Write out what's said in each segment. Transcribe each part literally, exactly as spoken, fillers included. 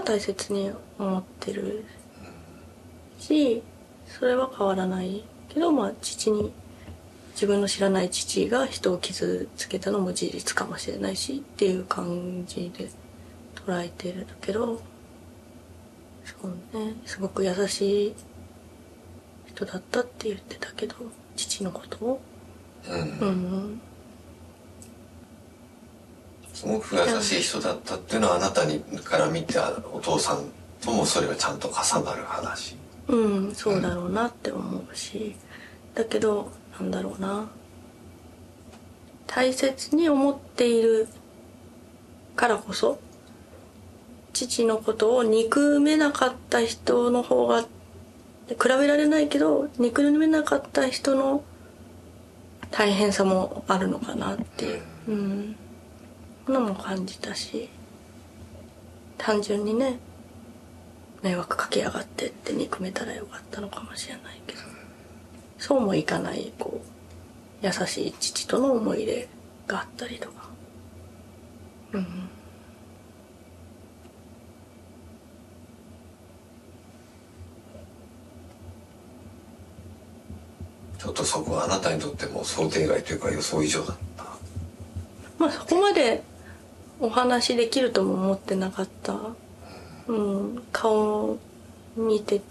大切に思ってるし、それは変わらないけど、まあ父に自分の知らない父が人を傷つけたのも事実かもしれないしっていう感じで捉えてるけど、そうね、すごく優しい人だったって言ってたけど、父のことを、うん、うん、 すごく優しい人だったっていうのはあなたにから見てお父さんともそれはちゃんと重なる話。 うん、そうだろうなって思うし、だけどなんだろうな、大切に思っているからこそ父のことを憎めなかった人の方が、比べられないけど憎めなかった人の大変さもあるのかなっていう、うん、のも感じたし、単純にね迷惑かけやがってって憎めたらよかったのかもしれないけど、そうもいかない、こう優しい父との思い入れがあったりとか、うん、 ちょっとそこはあなたにとっても想定外というか予想以上だった。 まあそこまでお話できるとも思ってなかった、うん、顔見て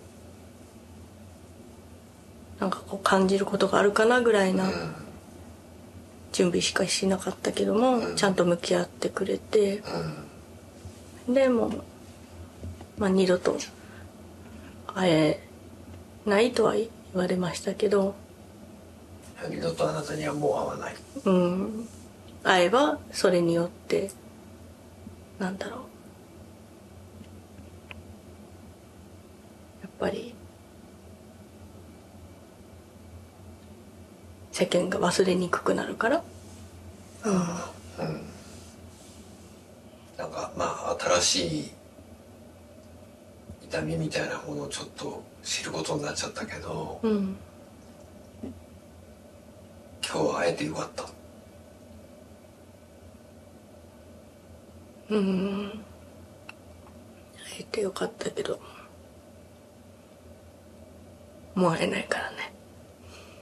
なんかこう感じることがあるかなぐらいな準備しかしなかったけども、うん、ちゃんと向き合ってくれて、うん、でも、まあ、二度と会えないとは言われましたけど、 二度とあなたにはもう会わない、 うん、会えばそれによってなんだろう、やっぱり世間が忘れにくくなるから、うん、うん、 なんかまあ新しい痛みみたいなものをちょっと知ることになっちゃったけど、うん、今日は会えてよかった。 うん、会えてよかったけどもう会えないからね。